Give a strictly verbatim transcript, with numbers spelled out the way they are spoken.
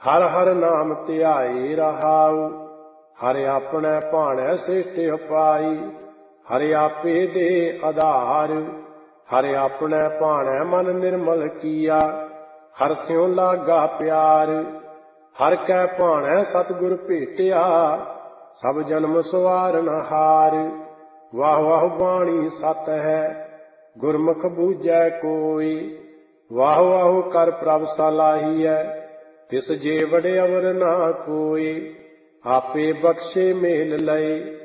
हर हर नाम ध्याए रहाऊ। हर अपने भाणै श्रेष्ठ अपाई। हर आपे दे आधार। हर अपने भाणै मन निर्मल किया। हर स्यों लागा प्यार। हर कै भाणै सतगुर भेटिया। सब जन्म सवारन हार। वाह वाह बाणी सत है गुरमुख बूझै कोई। वाह वाह कर प्रभ सलाहियै तिस जे वड़े अवर ना कोई। आपे बख्शे मेल लय